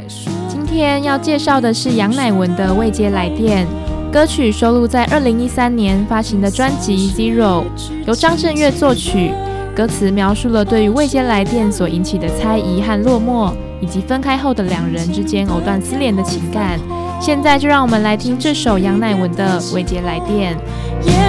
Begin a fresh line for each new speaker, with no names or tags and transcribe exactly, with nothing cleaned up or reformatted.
今天要介绍的是杨乃文的《未接来电》，歌曲收录在二零一三年发行的专辑《Zero》，由张震岳作曲。歌词描述了对于未接来电所引起的猜疑和落寞，以及分开后的两人之间藕断丝连的情感。现在就让我们来听这首杨乃文的《未接来电》。